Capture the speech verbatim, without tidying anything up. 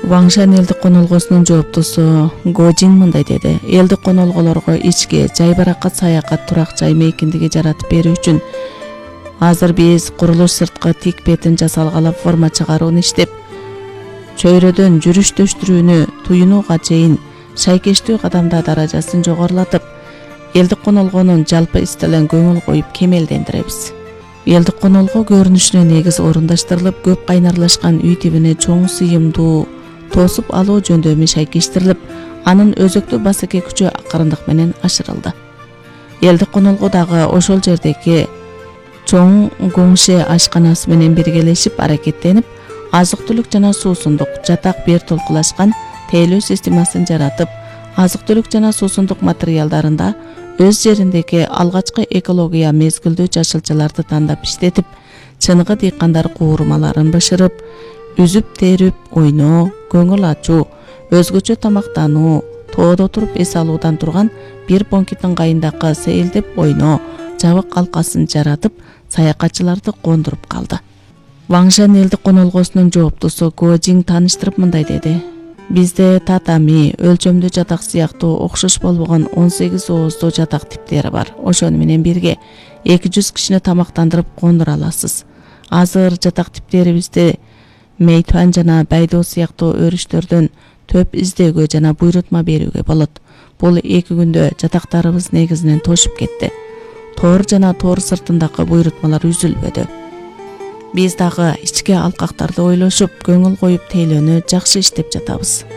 Ваңшан элдик конолгосунун жооптусу Го Жин мындай деди: элдик конолголорго ички жайбаракат саякат турак жай мейкиндиги жаратып берүү үчүн азыр биз курулуш сырткы тик бетин жасалгалап форма чыгарууну иштеп, чөйрөдөн жүрүш-төштүрүүнү туюнууга чейин шайкештүү кадамда даражасын жогорулатып, элдик конолгонун жалпы истелен көңүл коюп кемелдендиребиз. Элдик конолго көрүнүшүнө негиз орундаштырылып, көп кайнарлашкан үй тибине чоң сыйымдуу тосуп алуу жөндөмү шайкештирилип, анын өзөктүү басеке күчү акырындык менен ашырылды. Элдик конолго дагы ошол жердеги чоң Гоңше ашканасы менен биргелешип аракеттенип, азык-түлүк жана суусундук жатак бер толкулашкан тейлөө системасын жаратып, азык-түлүк жана суусундук материалдарында өз жериндеги алгачкы экология мезгилдүү жашылчаларды тандап иштетип, чыныгы дыйкандар куурмаларын бышырып, үзүп терип ойноо, көңүл ачуу, өзгөчө тамактануу, тоодо туруп эс алуудан турган бир бонкит ыңгайындагы сейилдеп ойноо жабык калкасын жаратып, саякатчыларды кондуруп калды. Ваңшан элдик конолгосунун жооптусу Го Жин тааныштырып мындай деди: бизде татами, өлчөмдүү жатак сыяктуу окшош болбогон он сегиз ооздуу жатак типтери бар. Ошону менен бирге эки жүз кишини тамактандырып кондура аласыз. Азыр жатак типтерибизди Мейтуан жана Байдо сыяктуу өрүштөрдөн төп издөөгө жана буйрутма берүүгө болот. Бул эки күндө жатактарыбыз негизинен тошуп кетти. Тоор жана тоор сыртындагы буйрутмалар үзүлбөдү. Биз дагы ички алкактарды ойлошуп, көңүл коюп тейлөөнү жакшы иштеп жатабыз.